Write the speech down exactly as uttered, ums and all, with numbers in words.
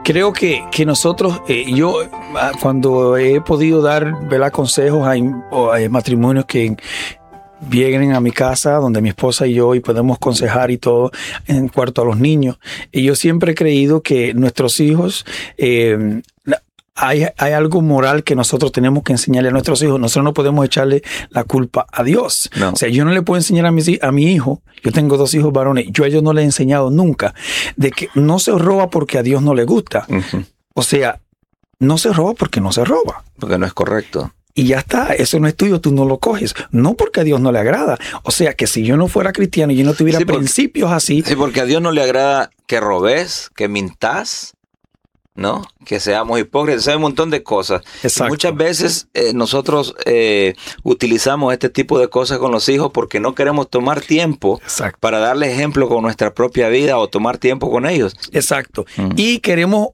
Creo que, que nosotros, eh, yo cuando he podido dar, ¿verdad?, consejos a, a matrimonios que vienen a mi casa, donde mi esposa y yo, y podemos aconsejar y todo en cuanto a los niños. Y yo siempre he creído que nuestros hijos, eh, hay, hay algo moral que nosotros tenemos que enseñarle a nuestros hijos. Nosotros no podemos echarle la culpa a Dios. No. O sea, yo no le puedo enseñar a mi, a mi hijo, yo tengo dos hijos varones, yo a ellos no les he enseñado nunca, de que no se roba porque a Dios no le gusta. Uh-huh. O sea, no se roba porque no se roba. Porque no es correcto. Y ya está, eso no es tuyo, tú no lo coges. No porque a Dios no le agrada. O sea, que si yo no fuera cristiano y yo no tuviera sí, porque, principios así... Sí, porque a Dios no le agrada que robes, que mintas, ¿no? Que seamos hipócritas, hay un montón de cosas. Exacto. Muchas veces eh, nosotros eh, utilizamos este tipo de cosas con los hijos porque no queremos tomar tiempo Exacto. para darle ejemplo con nuestra propia vida o tomar tiempo con ellos. Exacto. Uh-huh. Y queremos